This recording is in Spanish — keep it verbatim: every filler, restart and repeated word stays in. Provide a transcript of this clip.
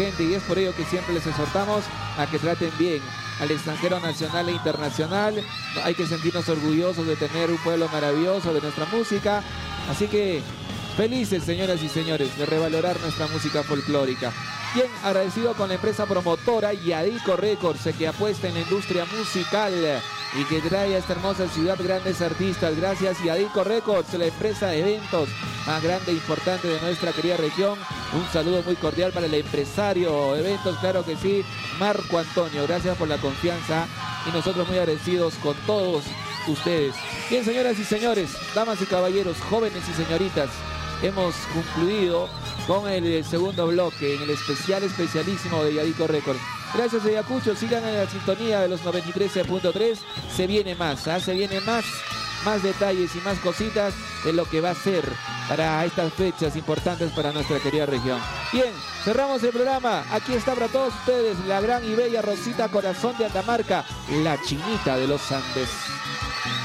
gente, y es por ello que siempre les exhortamos a que traten bien al extranjero nacional e internacional. Hay que sentirnos orgullosos de tener un pueblo maravilloso, de nuestra música. Así que felices, señoras y señores, de revalorar nuestra música folclórica. Bien, agradecido con la empresa promotora Yadico Records, que apuesta en la industria musical y que trae a esta hermosa ciudad grandes artistas. Gracias, Yadico Records, la empresa de eventos más grande e importante de nuestra querida región. Un saludo muy cordial para el empresario de eventos, claro que sí, Marco Antonio. Gracias por la confianza y nosotros muy agradecidos con todos ustedes. Bien, señoras y señores, damas y caballeros, jóvenes y señoritas, hemos concluido con el segundo bloque en el especial especialísimo de Yadico Records. Gracias, Ayacucho. Sigan en la sintonía de los noventa y tres punto tres. Se viene más, ¿eh? Se viene más, más detalles y más cositas de lo que va a ser para estas fechas importantes para nuestra querida región. Bien, cerramos el programa. Aquí está para todos ustedes la gran y bella Rosita Corazón de Andamarca, la chinita de los Andes.